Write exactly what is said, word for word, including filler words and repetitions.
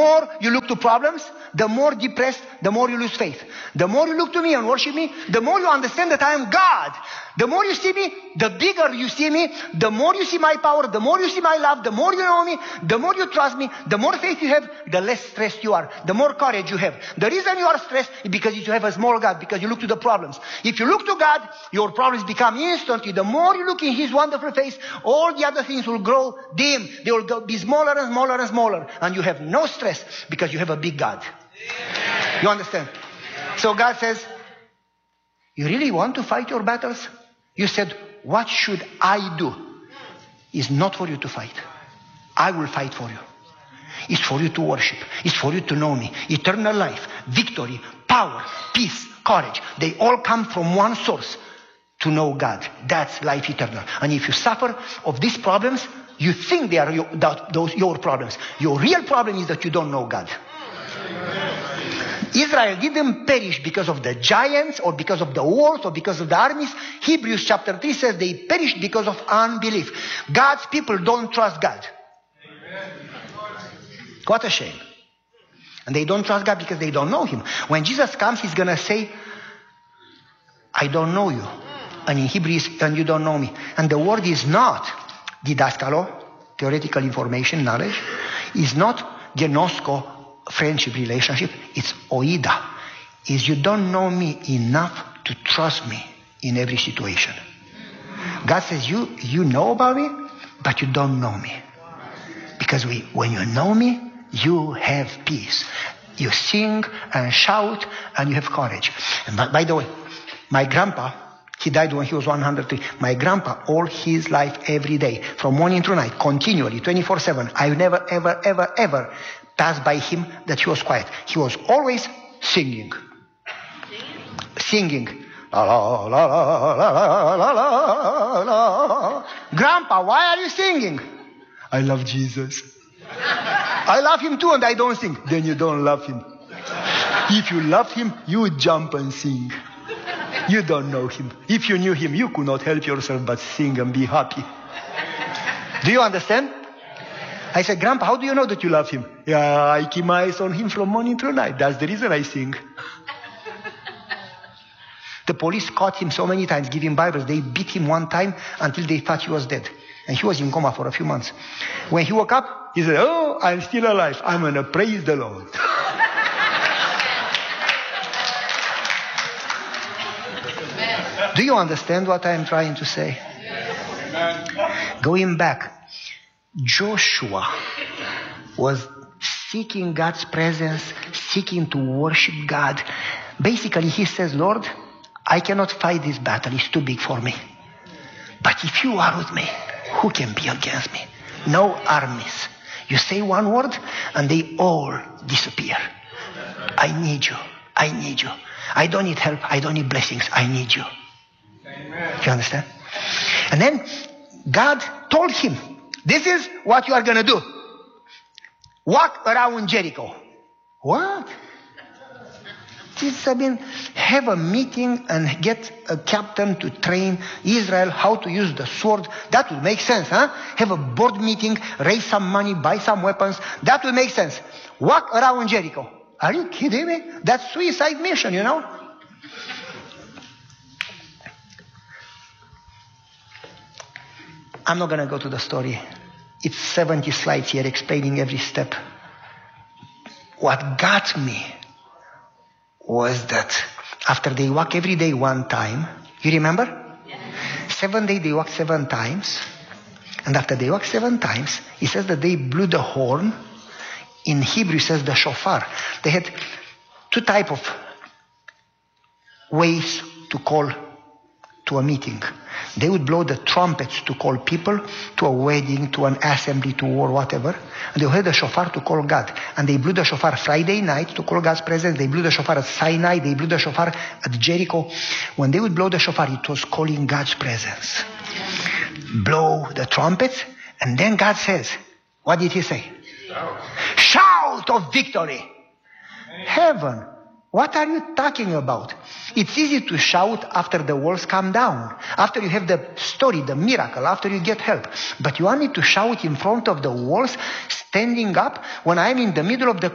more you look to problems, the more depressed, the more you lose faith. The more you look to me and worship me, the more you understand that I am God. The more you see me, the bigger you see me, the more you see my power, the more you see my love, the more you know me, the more you trust me, the more faith you have, the less stressed you are, the more courage you have. The reason you are stressed is because you have a small God, because you look to the problems. If you look to God, your problems become instantly. The more you look in His wonderful face, all the other things will grow dim. They will go, be smaller and smaller and smaller. And you have no stress because you have a big God. You understand? So God says, you really want to fight your battles? You said, what should I do? It's not for you to fight. I will fight for you. It's for you to worship. It's for you to know me. Eternal life, victory, power, peace, courage. They all come from one source, to know God. That's life eternal. And if you suffer of these problems, you think they are your, that, those your problems. Your real problem is that you don't know God. Israel didn't perish because of the giants or because of the wars or because of the armies. Hebrews chapter three says they perished because of unbelief. God's people don't trust God. What a shame. And they don't trust God because they don't know Him. When Jesus comes, He's going to say, I don't know you. And in Hebrews, and you don't know me. And the word is not didaskalo, theoretical information, knowledge. Is not genosko, friendship, relationship. It's oida. Is you don't know me enough to trust me in every situation. God says, you, you know about me, but you don't know me. Because we, when you know me, you have peace. You sing and shout and you have courage. And by, by the way, my grandpa, he died when he was one hundred three. My grandpa, all his life, every day, from morning to night, continually, twenty-four seven, I never, ever, ever, ever passed by him that he was quiet. He was always singing. Singing. La, la, la, la, la, la, la, la. Grandpa, why are you singing? I love Jesus. I love Him too and I don't sing. Then you don't love Him. If you love Him, you would jump and sing. You don't know Him. If you knew Him, you could not help yourself but sing and be happy. Do you understand? I said, Grandpa, how do you know that you love Him? Yeah, I keep my eyes on Him from morning to night. That's the reason I sing. The police caught him so many times giving Bibles. They beat him one time until they thought he was dead. And he was in coma for a few months. When he woke up, he said, oh, I'm still alive. I'm going to praise the Lord. Do you understand what I'm trying to say? Amen. Going back, Joshua was seeking God's presence, seeking to worship God. Basically, he says, Lord, I cannot fight this battle. It's too big for me. But if you are with me, who can be against me? No armies. You say one word and they all disappear. I need you. I need you. I don't need help. I don't need blessings. I need you. Amen. You understand? And then God told him, this is what you are going to do. Walk around Jericho. What? This, I mean, have a meeting and get a captain to train Israel how to use the sword. That would make sense, huh? Have a board meeting, raise some money, buy some weapons. That would make sense. Walk around Jericho. Are you kidding me? That's suicide mission, you know? I'm not going to go to the story. It's seventy slides here explaining every step. What got me was that after they walk every day one time, you remember? Yeah. Seven days they walk seven times. And after they walk seven times, it says that they blew the horn. In Hebrew it says the shofar. They had two types of ways to call to a meeting. They would blow the trumpets to call people to a wedding, to an assembly, to war, whatever. And they heard the shofar to call God. And they blew the shofar Friday night to call God's presence. They blew the shofar at Sinai. They blew the shofar at Jericho. When they would blow the shofar, it was calling God's presence. Blow the trumpets. And then God says, what did He say? Shout, Shout of victory. Heaven. What are you talking about? It's easy to shout after the walls come down, after you have the story, the miracle, after you get help. But you want me to shout in front of the walls, standing up, when I'm in the middle of the